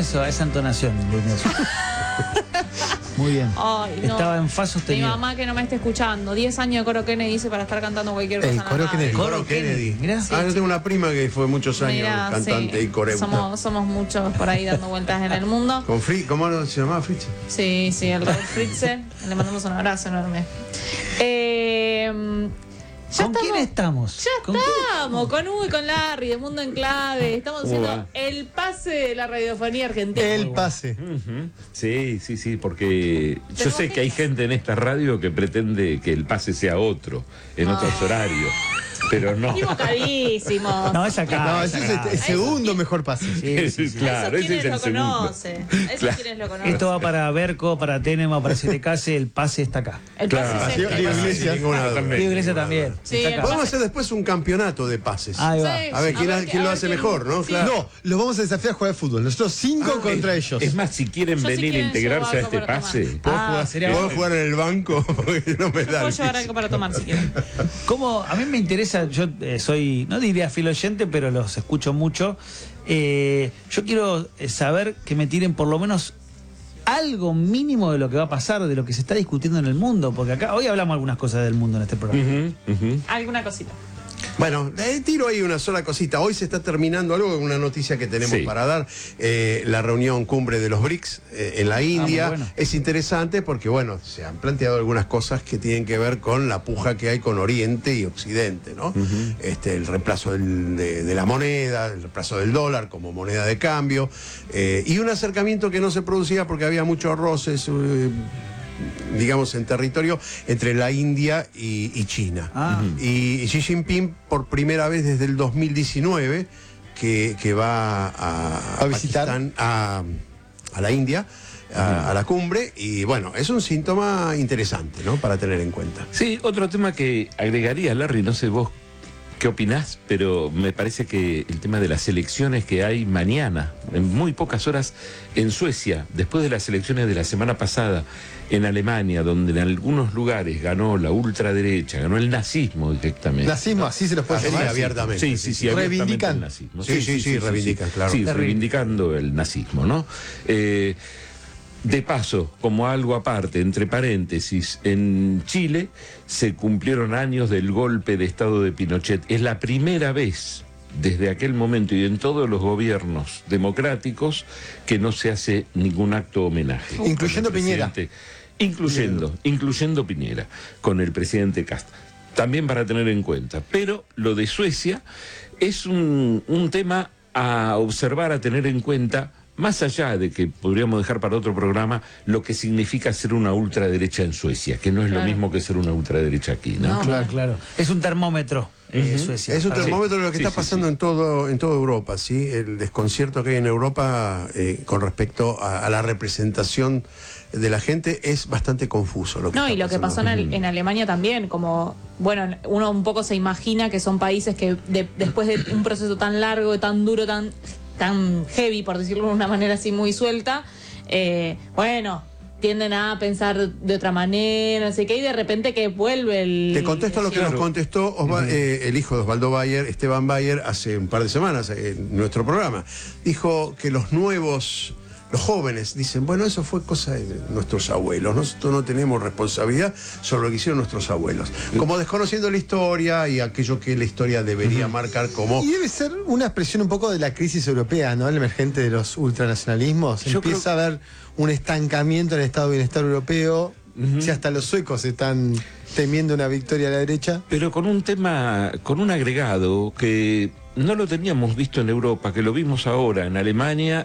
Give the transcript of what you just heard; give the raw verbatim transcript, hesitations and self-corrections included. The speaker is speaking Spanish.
eso, a esa entonación, Luis. Muy bien. Ay, no. Estaba en fa sostenido. Mi mamá que no me esté escuchando. diez años de coro Kennedy dice para estar cantando cualquier cosa. El en la coro radio. Kennedy. Coro Kennedy. Mirá. Ah, yo tengo una prima que fue muchos años Mirá, cantante sí. y coreuta. Somos, somos muchos por ahí dando vueltas en el mundo. Con Fritz, ¿cómo se llamaba Fritz? Sí, sí, el Raúl Fritze. Le mandamos un abrazo enorme. Eh, ya ¿Con quién estamos? Ya ¿Con estamos, con Hugo y con Larry, de Mundo en Clave. Estamos ¿Cómo haciendo va? el pase de la radiofonía argentina. El pase. Ujú. Sí, sí, sí, porque yo Pero sé vos que hay qué- gente en esta radio que pretende que el pase sea otro, en otros horarios, pero no. Equivocadísimos. No, es acá. No, es ese es acá. el segundo mejor pase. Sí, sí, sí. Claro, Eso ese es quienes el lo segundo. conocen. Eso Claro. quienes lo conocen. Esto va para Berco, para Tenema, para Sirecase, el pase está acá. El Claro. pase es Diego- este. Diego Sin Iglesias. ninguna duda. También. Diego Iglesia también. Sí, está el acá. Podemos hacer después un campeonato de pases. Ahí va. Sí. A ver quién, A ha- ver, quién a lo ver hace quién- mejor, ¿no? sí. Claro. No, los vamos a desafiar a jugar al fútbol. Nosotros cinco contra ellos. Es más, si quieren Yo sí venir a quiero integrarse a llevar este algo para pase, ¿Puedo, Ah, jugar, sería ¿puedo bueno. jugar en el banco? Porque no me da. Puedo el llevar piso. algo para tomar si quieren. ¿Cómo? A mí me interesa, yo eh, soy, no diría fiel oyente, pero los escucho mucho. Eh, yo quiero eh, saber que me tiren por lo menos algo mínimo de lo que va a pasar, de lo que se está discutiendo en el mundo, porque acá hoy hablamos algunas cosas del mundo en este programa. Ujú, ujú. Alguna cosita. Bueno, eh, tiro ahí una sola cosita. Hoy se está terminando algo, una noticia que tenemos Sí. para dar. Eh, la reunión cumbre de los BRICS eh, en la India. muy bueno. Es interesante porque, bueno, se han planteado algunas cosas que tienen que ver con la puja que hay con Oriente y Occidente, ¿no? este, el reemplazo del- de, de la moneda, el reemplazo del dólar como moneda de cambio. eh, y un acercamiento que no se producía porque había muchos roces. eh, digamos, en territorio entre la India y, y China. Ah. Y, y Xi Jinping, por primera vez desde el dos mil diecinueve, que, que va a, A visitar. Pakistán, a, a la India, a, a la cumbre, y bueno, es un síntoma interesante, ¿no?, para tener en cuenta. Sí, otro tema que agregaría, Larry, no sé vos qué opinás, pero me parece que el tema de las elecciones que hay mañana, en muy pocas horas, en Suecia, después de las elecciones de la semana pasada, en Alemania, donde en algunos lugares ganó la ultraderecha, ganó el nazismo directamente. Nazismo, así se los puede Así, llamar. abiertamente. Sí, sí, sí, abiertamente Reivindican. el nazismo. Sí, sí, sí, reivindican, claro. Sí, Terrible. reivindicando el nazismo, ¿no? Eh, de paso, como algo aparte, entre paréntesis, en Chile se cumplieron años del golpe de Estado de Pinochet. Es la primera vez desde aquel momento y en todos los gobiernos democráticos que no se hace ningún acto homenaje. Incluyendo Con el Piñera. presidente- Incluyendo, incluyendo Piñera, con el presidente Cast. También para tener en cuenta. Pero lo de Suecia es un, un tema a observar, a tener en cuenta, más allá de que podríamos dejar para otro programa lo que significa ser una ultraderecha en Suecia, que no es Claro. lo mismo que ser una ultraderecha aquí, ¿no? No. Claro, claro. Es un termómetro, eh, Suecia. Es un Para- termómetro de lo que Sí, está sí, pasando sí. en todo en toda Europa, ¿sí? El desconcierto que hay en Europa eh, con respecto a, a la representación de la gente es bastante confuso. Lo que No, está y lo que pasó pasando. en, el- en Alemania también, como, bueno, uno un poco se imagina que son países que de- después de un proceso tan largo, tan duro, tan, tan heavy, por decirlo de una manera así muy suelta, eh, bueno, tienden a pensar de otra manera, no sé qué, y de repente que vuelve el... Te contesto lo que Claro. nos contestó Osva- eh, el hijo de Osvaldo Bayer, Esteban Bayer, hace un par de semanas en nuestro programa. Dijo que los nuevos, los jóvenes, dicen, bueno, eso fue cosa de nuestros abuelos, nosotros no tenemos responsabilidad sobre lo que hicieron nuestros abuelos. Como desconociendo la historia y aquello que la historia debería marcar como... Y debe ser una expresión un poco de la crisis europea, ¿no? El emergente de los ultranacionalismos. Yo Empieza a haber un estancamiento en el estado de bienestar europeo. Si hasta los suecos están temiendo una victoria a la derecha. Pero con un tema, con un agregado que no lo teníamos visto en Europa, que lo vimos ahora en Alemania